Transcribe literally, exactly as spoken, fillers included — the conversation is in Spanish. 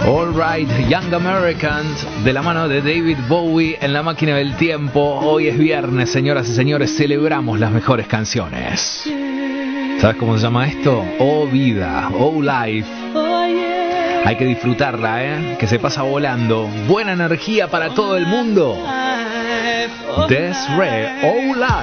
All Right, Young Americans, de la mano de David Bowie en la máquina del tiempo. Hoy es viernes, señoras y señores, celebramos las mejores canciones. ¿Sabes cómo se llama esto? Oh Vida, Oh Life. Hay que disfrutarla, ¿eh? Que se pasa volando. Buena energía para todo el mundo. Des'ree, Oh Life.